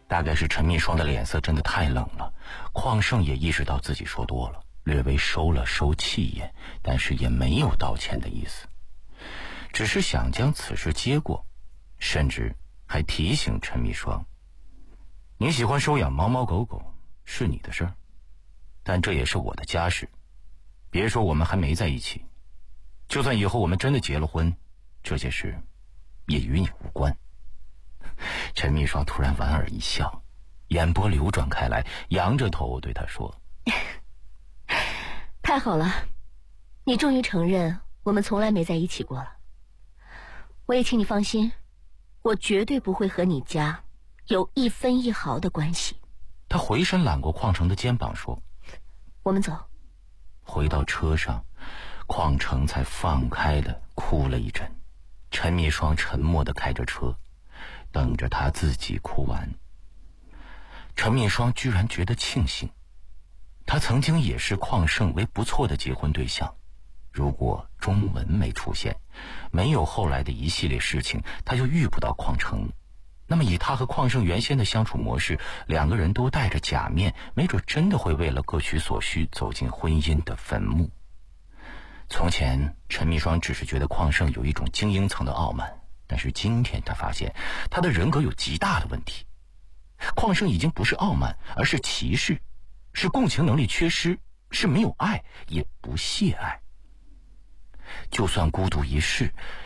大概是陈密霜的脸色真的太冷了，邝胜也意识到自己说多了，略微收了收气焰，但是也没有道歉的意思，只是想将此事接过，甚至还提醒陈密霜，你喜欢收养猫猫狗狗是你的事儿，但这也是我的家事，别说我们还没在一起，就算以后我们真的结了婚，这些事也与你无关。陈密霜突然莞尔一笑，眼波流转开来，扬着头对他说， 太好了，你终于承认我们从来没在一起过了。我也请你放心，我绝对不会和你家有一分一毫的关系。 他回身揽过邝成的肩膀说， 我们走。 回到车上，邝成才放开的哭了一阵，陈密霜沉默地开着车，等着他自己哭完。陈密霜居然觉得庆幸，他曾经也视邝胜为不错的结婚对象，如果钟文没出现，没有后来的一系列事情，他就遇不到邝成。那么以他和邝胜原先的相处模式，两个人都戴着假面，没准真的会为了各取所需走进婚姻的坟墓。从前陈密霜只是觉得邝胜有一种精英层的傲慢，但是今天他发现他的人格有极大的问题。邝胜已经不是傲慢，而是歧视，是共情能力缺失，是没有爱，也不屑爱。就算孤独一世，